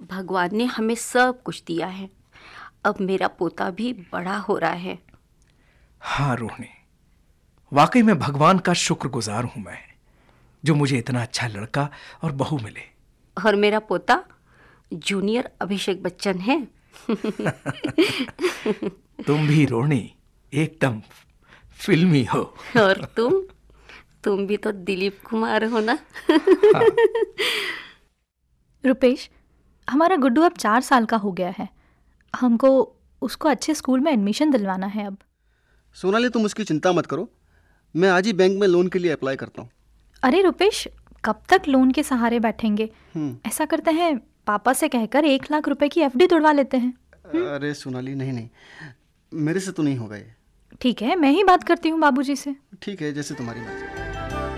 भगवान ने हमें सब कुछ दिया है। अब मेरा पोता भी बड़ा हो रहा है। हाँ रोहिणी, वाकई में भगवान का शुक्रगुजार हूं मैं, जो मुझे इतना अच्छा लड़का और बहू मिले। और मेरा पोता जूनियर अभिषेक बच्चन है। तुम भी रोहिणी एकदम फिल्मी हो। और तुम भी तो दिलीप कुमार हो ना। हाँ। रुपेश, हमारा गुड्डू अब 4 साल का हो गया है। हमको उसको अच्छे स्कूल में एडमिशन दिलवाना है अब। सोनाली, तुम उसकी चिंता मत करो, मैं आज ही बैंक में लोन के लिए अप्लाई करता हूँ। अरे रुपेश, कब तक लोन के सहारे बैठेंगे? ऐसा करते हैं, पापा से कहकर 1 लाख रुपए की एफडी तोड़वा लेते हैं। अरे सोनाली, नहीं, मेरे से तो नहीं होगा ये। ठीक है, मैं ही बात करती हूँ बाबूजी से। ठीक है, जैसे तुम्हारी मर्जी।